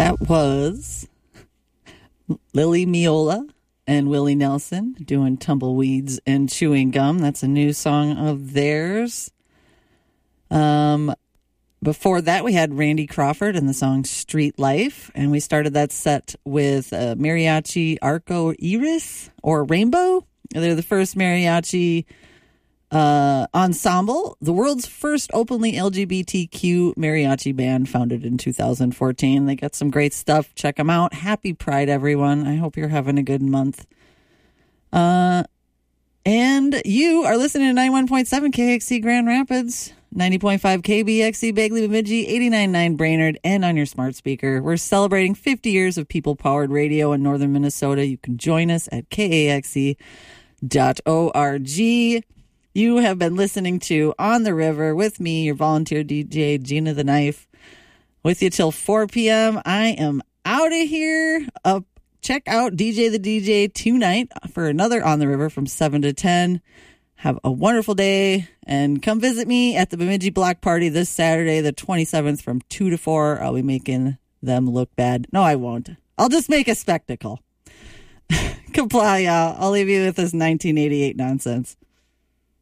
That was Lily Miola and Willie Nelson doing Tumbleweeds and Chewing Gum. That's a new song of theirs. Before that, we had Randy Crawford and the song Street Life. And we started that set with Mariachi Arco Iris or Rainbow. They're the first mariachi ensemble, the world's first openly LGBTQ mariachi band, founded in 2014. They got some great stuff. Check them out. Happy Pride, everyone. I hope you're having a good month. And you are listening to 91.7 KXC Grand Rapids, 90.5 KBXC Bagley Bemidji, 89.9 Brainerd, and on your smart speaker. We're celebrating 50 years of people-powered radio in northern Minnesota. You can join us at KAXE.org. You have been listening to On the River with me, your volunteer DJ, Gina the Knife, with you till 4 p.m. I am out of here. Check out DJ the DJ tonight for another On the River from 7 to 10. Have a wonderful day, and come visit me at the Bemidji Block Party this Saturday, the 27th, from 2 to 4. I'll be making them look bad. No, I won't. I'll just make a spectacle. Comply, y'all. I'll leave you with this 1988 nonsense.